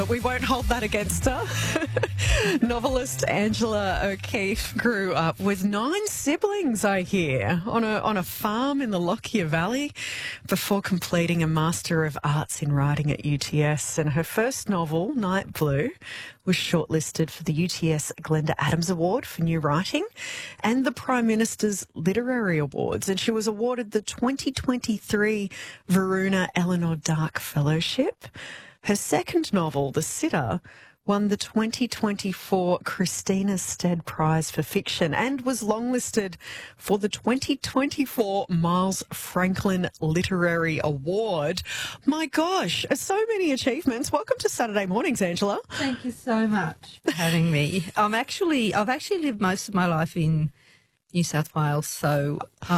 We won't hold that against her. Novelist Angela O'Keeffe grew up with 9 siblings, I hear, on a farm in the Lockyer Valley before completing a Master of Arts in Writing at UTS. And her first novel, Night Blue, was shortlisted for the UTS Glenda Adams Award for New Writing and the Prime Minister's Literary Awards. And she was awarded the 2023 Varuna Eleanor Dark Fellowship. Her second novel, The Sitter, won the 2024 Christina Stead Prize for Fiction and was longlisted for the 2024 Miles Franklin Literary Award. My gosh, so many achievements. Welcome to Saturday Mornings, Angela. Thank you so much for having me. I've actually lived most of my life in New South Wales, so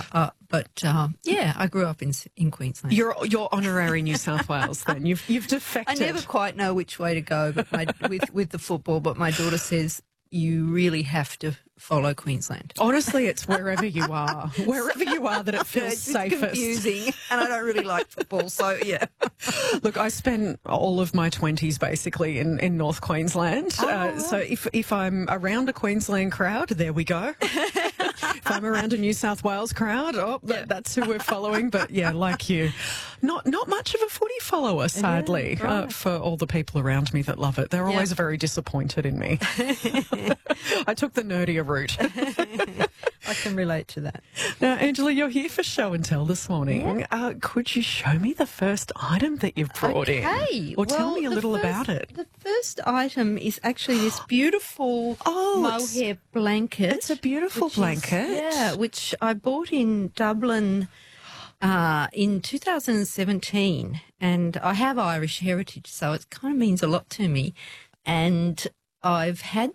I grew up in Queensland. You're honorary New South Wales then. You've defected. I never quite know which way to go, but with the football. But my daughter says you really have to follow Queensland. Honestly, it's wherever you are that it feels It's safest. confusing, and I don't really like football, so yeah. Look, I spent all of my 20s basically in North Queensland. So if I'm around a Queensland crowd, there we go. If I'm around a New South Wales crowd, that's who we're following. But yeah, like you, not much of a footy follower, sadly, for all the people around me that love it. They're always very disappointed in me. I took the nerdier route. I can relate to that. Now, Angela, you're here for show and tell this morning. Yeah. Could you show me the first item that you've brought in? Or tell me a little about it. The first item is actually this beautiful mohair blanket. It's a beautiful blanket. Which I bought in Dublin in 2017. And I have Irish heritage, so it kind of means a lot to me. And I've had